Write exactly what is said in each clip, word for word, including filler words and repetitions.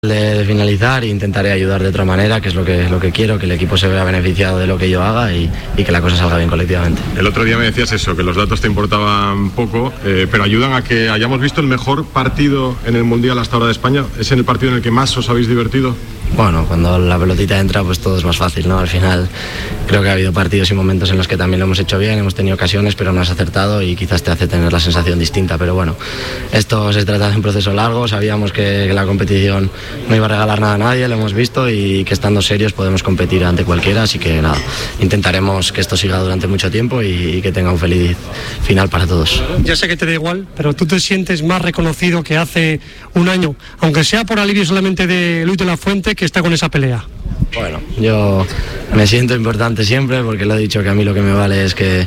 De, de finalizar e intentaré ayudar de otra manera, que es lo que, lo que quiero, que el equipo se vea beneficiado de lo que yo haga y, y que la cosa salga bien colectivamente. El otro día me decías eso, que los datos te importaban poco, eh, pero ayudan a que hayamos visto el mejor partido en el Mundial hasta ahora de España. ¿Es en el partido en el que más os habéis divertido? Bueno, cuando la pelotita entra pues todo es más fácil, ¿no? Al final creo que ha habido partidos y momentos en los que también lo hemos hecho bien, hemos tenido ocasiones pero no has acertado y quizás te hace tener la sensación distinta, pero bueno, esto se trata de un proceso largo, sabíamos que, que la competición no iba a regalar nada a nadie, lo hemos visto y que estando serios podemos competir ante cualquiera, así que nada, intentaremos que esto siga durante mucho tiempo y, y que tenga un feliz final para todos. Ya sé que te da igual, pero tú te sientes más reconocido que hace un año, aunque sea por alivio solamente de Luis de la Fuente, que está con esa pelea. Bueno, yo me siento importante siempre porque lo he dicho que a mí lo que me vale es que,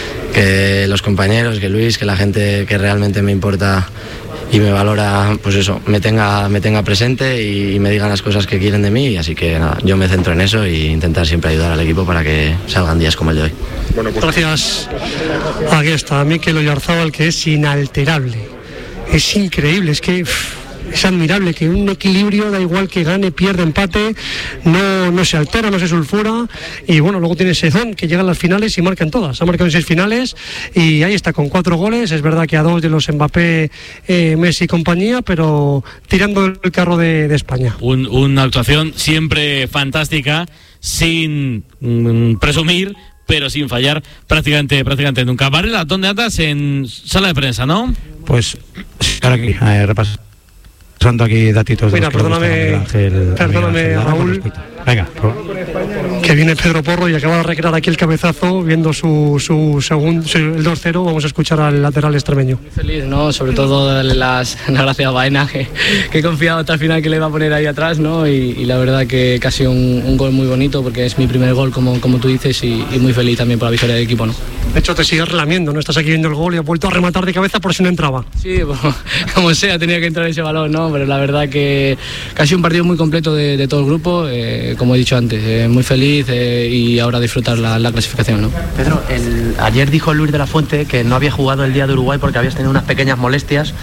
que los compañeros, que Luis, que la gente que realmente me importa y me valora, pues eso, me tenga, me tenga presente y, y me digan las cosas que quieren de mí, así que nada, yo me centro en eso e intentar siempre ayudar al equipo para que salgan días como el de hoy. Bueno, pues... Gracias. Aquí está Mikel Oyarzábal, que es inalterable, es increíble, es que... Uff, es admirable que un equilibrio, da igual que gane, pierde, empate, no, no se altera, no se sulfura y bueno, luego tiene Sezón que llega a las finales y marca en todas, ha marcado en seis finales y ahí está con cuatro goles, es verdad que a dos de los Mbappé, eh, Messi y compañía, pero tirando el carro de, de España. Un, una actuación siempre fantástica, sin mm, presumir, pero sin fallar prácticamente prácticamente nunca. Varela, ¿dónde andas? En sala de prensa, ¿no? Pues ahora aquí, eh, repaso. Aquí datitos. Mira, perdóname, Ángel, perdóname Raúl. Venga, que viene Pedro Porro y acaba de recrear aquí el cabezazo viendo su, su segundo, el dos cero. Vamos a escuchar al lateral extremeño. Muy feliz, ¿no? Sobre todo darle las, las gracias a Baena, que, que he confiado hasta el final que le iba a poner ahí atrás, ¿no? Y, y la verdad que, que ha sido un, un gol muy bonito porque es mi primer gol, como, como tú dices, y, y muy feliz también por la victoria del equipo, ¿no? De hecho, te sigues relamiendo, ¿no? Estás aquí viendo el gol y has vuelto a rematar de cabeza por si no entraba. Sí, pues, como sea, tenía que entrar ese balón, ¿no? Pero la verdad que, que ha sido un partido muy completo de, de todo el grupo, eh, como he dicho antes, eh, muy feliz eh, y ahora disfrutar la, la clasificación, ¿no? Pedro, el, ayer dijo Luis de la Fuente que no había jugado el día de Uruguay porque habías tenido unas pequeñas molestias.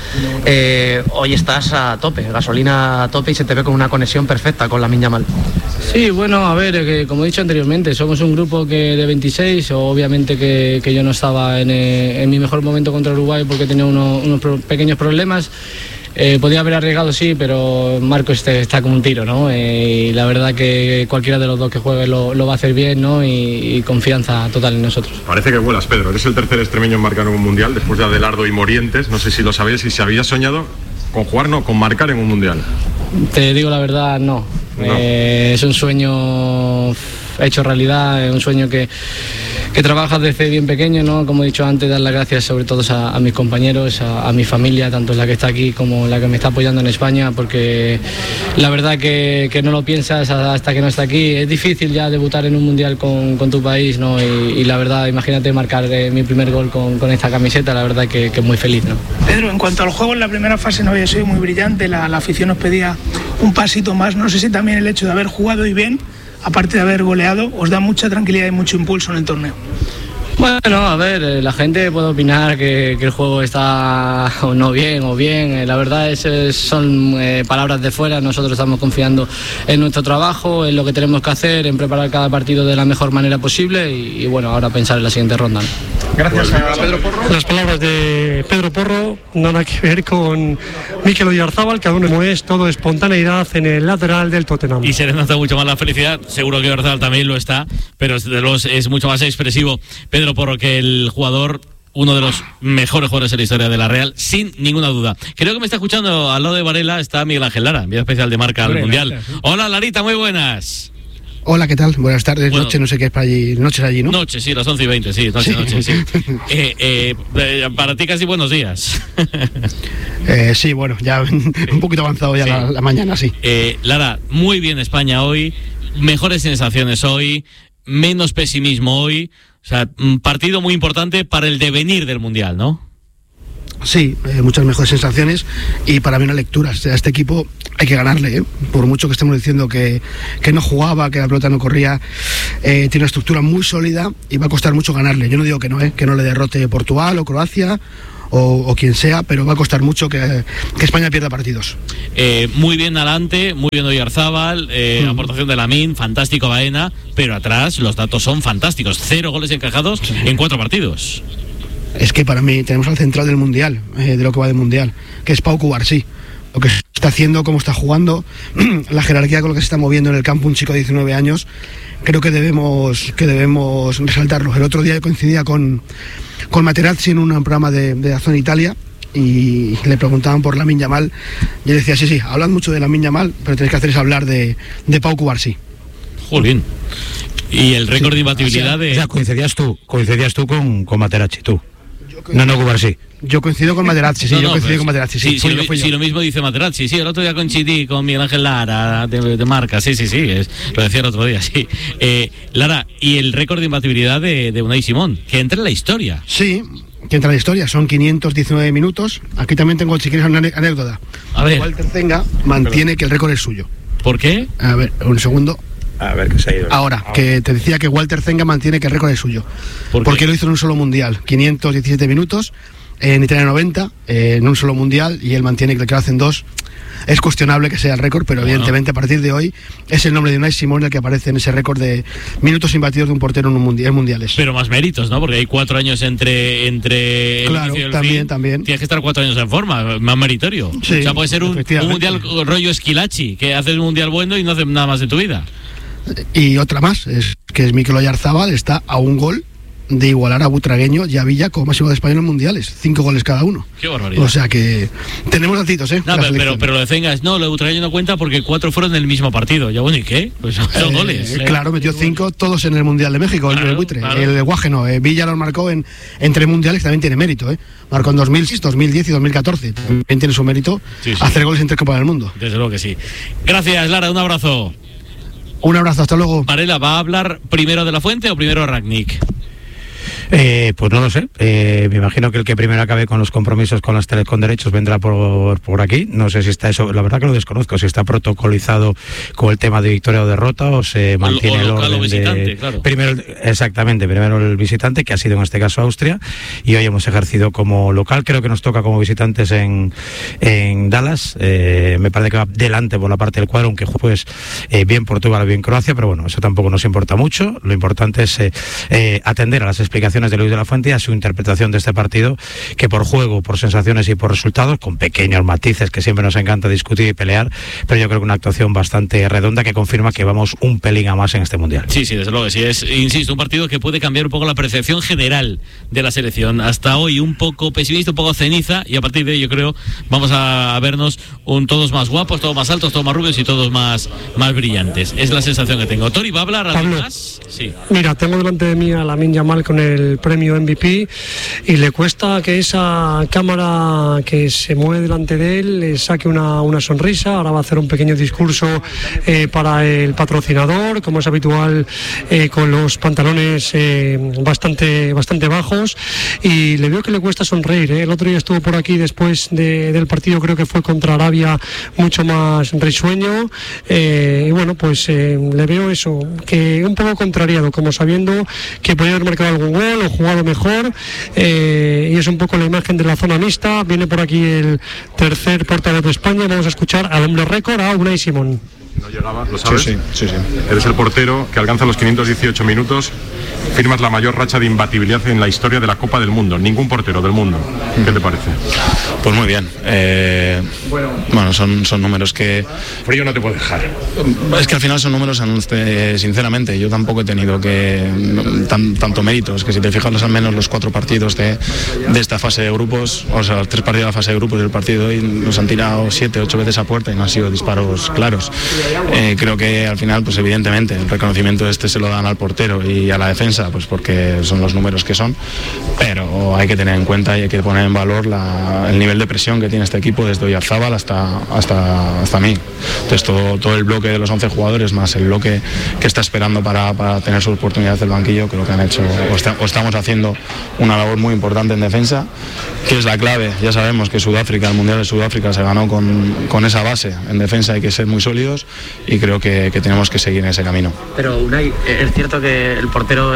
Eh, hoy estás a tope, gasolina a tope y se te ve con una conexión perfecta con Lamine Yamal. Sí, bueno, a ver, eh, como he dicho anteriormente, somos un grupo que de veintiséis, obviamente que, que yo no estaba en, eh, en mi mejor momento contra Uruguay porque tenía uno, unos pro, pequeños problemas. Eh, podía haber arriesgado, sí, pero Marco este, está como un tiro, ¿no? Eh, y la verdad que cualquiera de los dos que juegue lo, lo va a hacer bien, ¿no? Y, y confianza total en nosotros. Parece que vuelas, Pedro. Eres el tercer extremeño en marcar en un mundial después de Adelardo y Morientes. No sé si lo sabías y si habías soñado con jugar, no, con marcar en un mundial. Te digo la verdad, no. no. Eh, es un sueño hecho realidad, es un sueño que, que trabajas desde bien pequeño, ¿no? Como he dicho antes, dar las gracias sobre todo a, a mis compañeros, a, a mi familia, tanto la que está aquí como la que me está apoyando en España, porque la verdad que, que no lo piensas hasta que no está aquí. Es difícil ya debutar en un mundial con, con tu país, ¿no? Y, y la verdad, imagínate marcar eh, mi primer gol con, con esta camiseta, la verdad que, que muy feliz, ¿no? Pedro, en cuanto al juego, en la primera fase no había sido muy brillante, la, la afición nos pedía un pasito más. No sé si también el hecho de haber jugado y bien, aparte de haber goleado, os da mucha tranquilidad y mucho impulso en el torneo. Bueno, a ver, la gente puede opinar que, que el juego está o no bien o bien. La verdad es, es son eh, palabras de fuera. Nosotros estamos confiando en nuestro trabajo, en lo que tenemos que hacer, en preparar cada partido de la mejor manera posible y, y bueno, ahora pensar en la siguiente ronda, ¿no? Gracias a Pedro Porro. Las palabras de Pedro Porro, nada que ver con Mikel Oyarzábal, cada uno es todo espontaneidad en el lateral del Tottenham. Y se le nota mucho más la felicidad, seguro que Oyarzábal también lo está, pero de los es mucho más expresivo Pedro Porro que el jugador, uno de los mejores jugadores en la historia de la Real, sin ninguna duda. Creo que me está escuchando al lado de Varela, está Miguel Ángel Lara, enviado especial de Marca al Mundial. Hola Larita, muy buenas. Hola, ¿qué tal? Buenas tardes, bueno, noche, no sé qué es para allí, noches allí, ¿no? Noche, sí, las once y veinte, sí, noche, sí. noche, sí. eh, eh, eh, para ti casi buenos días. eh, sí, bueno, ya un poquito avanzado ya sí. la, la mañana, sí. Eh, Lara, muy bien España hoy, mejores sensaciones hoy, menos pesimismo hoy, o sea, un partido muy importante para el devenir del Mundial, ¿no? Sí, eh, muchas mejores sensaciones y para mí una lectura. O sea, a este equipo hay que ganarle, ¿eh? Por mucho que estemos diciendo que, que no jugaba, que la pelota no corría, eh, tiene una estructura muy sólida y va a costar mucho ganarle. Yo no digo que no, ¿eh? Que no le derrote Portugal o Croacia o, o quien sea, pero va a costar mucho que, que España pierda partidos. Eh, muy bien adelante, muy bien Oyarzábal, eh, mm. aportación de Lamine, fantástico Baena, pero atrás los datos son fantásticos, cero goles encajados sí. en cuatro partidos. Es que para mí tenemos al central del Mundial, eh, de lo que va del Mundial, que es Pau Cubarsí. Lo que está haciendo, cómo está jugando, la jerarquía con la que se está moviendo en el campo un chico de diecinueve años, creo que debemos que debemos resaltarlo. El otro día coincidía con, con Materazzi en un programa de, de Dazón Italia y le preguntaban por Lamine Yamal y él decía, sí, sí, hablan mucho de Lamine Yamal, pero tenéis que hacer es hablar de, de Pau Cubarsí. Jolín. Y el récord sí, de imbatibilidad de... O sea, coincidías tú, coincidías tú con, con Materazzi, tú. No, no, Cubarsí. Yo coincido con Materazzi, sí, no, no, yo coincido pues, con Materazzi, sí. Sí, sí, lo, sí, lo mismo dice Materazzi, sí, el otro día con Chiti, con Miguel Ángel Lara, de, de Marca, sí, sí, sí, es, lo decía el otro día, sí. Eh, Lara, y el récord de imbatibilidad de, de Unai Simón, que entra en la historia. Sí, que entra en la historia, son quinientos diecinueve minutos. Aquí también tengo, si quieres, una anécdota. A ver. Walter Zenga mantiene que el récord es suyo. ¿Por qué? A ver, un segundo. A ver, que se ha ido. Ahora, Ahora, que te decía que Walter Zenga mantiene que el récord es suyo. ¿Por porque lo hizo en un solo mundial, quinientos diecisiete minutos. En Italia noventa, eh, en un solo mundial, y él mantiene que lo hacen dos. Es cuestionable que sea el récord, pero bueno, evidentemente a partir de hoy es el nombre de Unai Simón el que aparece en ese récord de minutos imbatidos de un portero en un mundial, en mundiales. Pero más méritos, ¿no? Porque hay cuatro años entre entre claro, el también, fin. también. Tienes que estar cuatro años en forma, más meritorio. Sí, o sea, puede ser un, un mundial rollo Esquilachi, que haces un mundial bueno y no haces nada más en tu vida. Y otra más, es que es Mikel Oyarzábal, está a un gol de igualar a Butragueño y a Villa como máximo de España en los mundiales, cinco goles cada uno. Qué barbaridad. O sea que tenemos datitos, ¿eh? No, pero, pero, pero lo de Zenga es, no, lo de Butragueño no cuenta porque cuatro fueron en el mismo partido. Ya bueno, ¿y qué? Pues son eh, goles. Eh. Claro, metió cinco todos en el Mundial de México, claro, el buitre. Claro. El Guaje no, eh, Villa los marcó en, en tres mundiales, que también tiene mérito, ¿eh? Marcó en dos mil seis, dos mil diez y dos mil catorce. También tiene su mérito sí, sí. hacer goles en tres Copas del Mundo. Desde luego que sí. Gracias, Lara, un abrazo. Un abrazo, hasta luego. Varela, ¿va a hablar primero de La Fuente o primero Rangnick? Eh, pues no lo sé, eh, me imagino que el que primero acabe con los compromisos con las tele, con derechos vendrá por, por aquí. No sé si está eso, la verdad que lo desconozco, si está protocolizado con el tema de victoria o derrota o se mantiene o, o el orden o visitante, de claro. Primero, exactamente, primero el visitante, que ha sido en este caso Austria, y hoy hemos ejercido como local. Creo que nos toca como visitantes en, en Dallas, eh, me parece que va delante por la parte del cuadro, aunque pues eh, bien Portugal o bien Croacia, pero bueno, eso tampoco nos importa mucho. Lo importante es eh, eh, atender a las explicaciones de Luis de la Fuente y a su interpretación de este partido, que por juego, por sensaciones y por resultados, con pequeños matices que siempre nos encanta discutir y pelear, pero yo creo que una actuación bastante redonda que confirma que vamos un pelín a más en este mundial. Sí, sí, desde luego que sí. Es, insisto, un partido que puede cambiar un poco la percepción general de la selección. Hasta hoy un poco pesimista, un poco ceniza, y a partir de ahí yo creo vamos a vernos un, todos más guapos, todos más altos, todos más rubios y todos más, más brillantes. Es la sensación que tengo. Tori, ¿va a hablar algo más? Sí. Mira, tengo delante de mí a Lamine Yamal con el premio M V P y le cuesta que esa cámara que se mueve delante de él le saque una, una sonrisa. Ahora va a hacer un pequeño discurso eh, para el patrocinador, como es habitual, eh, con los pantalones eh, bastante, bastante bajos, y le veo que le cuesta sonreír, ¿eh? El otro día estuvo por aquí después de, del partido, creo que fue contra Arabia, mucho más risueño, eh, y bueno, pues eh, le veo eso, que un poco contrariado, como sabiendo que podía haber marcado algún gol o jugado mejor, eh, y es un poco la imagen de la zona mixta. Viene por aquí el tercer portavoz de España. Vamos a escuchar al hombre récord, a Unai Simón. No llegaba, ¿lo sabes? Sí, sí, sí, sí. Eres el portero que alcanza los quinientos dieciocho minutos, firmas la mayor racha de imbatibilidad en la historia de la Copa del Mundo. Ningún portero del mundo. ¿Qué te parece? Pues muy bien. Eh, bueno, son, son números que... Frío no te puede dejar. Es que al final son números, sinceramente, yo tampoco he tenido que tan, tanto mérito. Es que si te fijas al menos los cuatro partidos de, de esta fase de grupos, o sea, los tres partidos de la fase de grupos del partido hoy, nos han tirado siete, ocho veces a puerta y no han sido disparos claros. Eh, creo que al final, pues evidentemente, el reconocimiento este se lo dan al portero y a la defensa, pues porque son los números que son, pero hay que tener en cuenta y hay que poner en valor la, el nivel de presión que tiene este equipo desde Oyarzábal hasta, hasta, hasta mí. Entonces todo, todo el bloque de los once jugadores más el bloque que está esperando para, para tener sus oportunidades del banquillo, creo que han hecho o, está, o estamos haciendo una labor muy importante en defensa, que es la clave. Ya sabemos que Sudáfrica, el Mundial de Sudáfrica se ganó con, con esa base. En defensa hay que ser muy sólidos y creo que, que tenemos que seguir en ese camino. Pero Unai, es cierto que el portero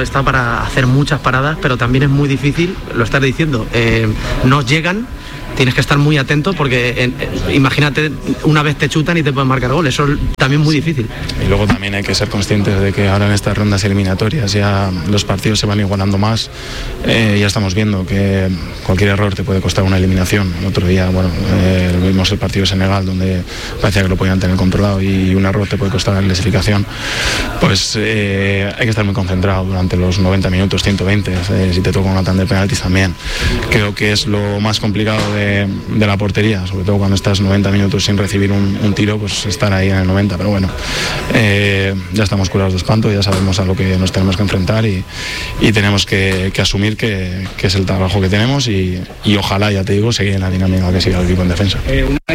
está para hacer muchas paradas, pero también es muy difícil, lo estás diciendo, eh, no llegan. Tienes que estar muy atento porque eh, imagínate, una vez te chutan y te pueden marcar goles, eso es también muy difícil. Y luego también hay que ser conscientes de que ahora en estas rondas eliminatorias ya los partidos se van igualando más, eh, ya estamos viendo que cualquier error te puede costar una eliminación. El otro día, bueno, eh, vimos el partido de Senegal donde parecía que lo podían tener controlado y un error te puede costar la clasificación. Pues eh, hay que estar muy concentrado durante los noventa minutos, ciento veinte, eh, si te toca una tanda de penaltis también. Creo que es lo más complicado de de la portería, sobre todo cuando estás noventa minutos sin recibir un, un tiro, pues estar ahí en el noventa, pero bueno, eh, ya estamos curados de espanto, ya sabemos a lo que nos tenemos que enfrentar y, y tenemos que, que asumir que, que es el trabajo que tenemos y, y ojalá, ya te digo, seguir en la dinámica que siga el equipo en defensa. Eh, una...